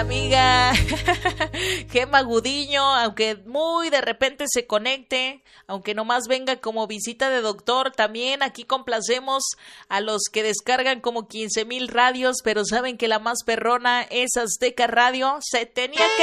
amiga Gema Gudiño, aunque muy de repente se conecte, aunque nomás venga como visita de doctor, también aquí complacemos a los que descargan como 15,000 radios, pero saben que la más perrona es Azteca Radio. Se tenía que